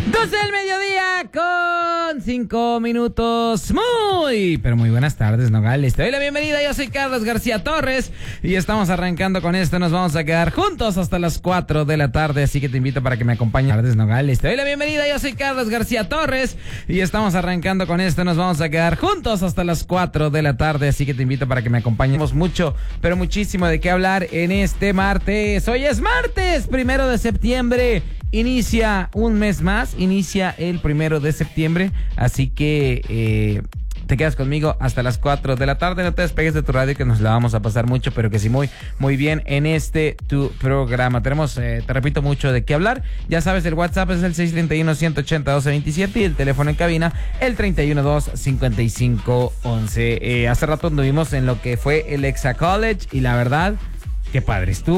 12 del mediodía con 5 minutos. Pero muy buenas tardes, Nogales. Te doy la bienvenida. Yo soy Carlos García Torres y estamos arrancando con esto. Nos vamos a quedar juntos hasta las 4 de la tarde, así que te invito para que me acompañes. Tardes, Nogales. Te doy la bienvenida. Yo soy Carlos García Torres y estamos arrancando con esto. Nos vamos a quedar juntos hasta las 4 de la tarde, así que te invito para que me acompañemos. Mucho, pero muchísimo de qué hablar en este martes. Hoy es martes, 1 de septiembre. Inicia un mes más, inicia el 1 de septiembre, así que te quedas conmigo hasta las 4 de la tarde. No te despegues de tu radio, que nos la vamos a pasar mucho, pero que sí muy, muy bien en este tu programa. Tenemos, te repito, mucho de qué hablar. Ya sabes, el WhatsApp es el 631-180-1227 y el teléfono en cabina el 312-5511. Hace rato anduvimos en lo que fue el Exa College y la verdad, qué padre estuvo.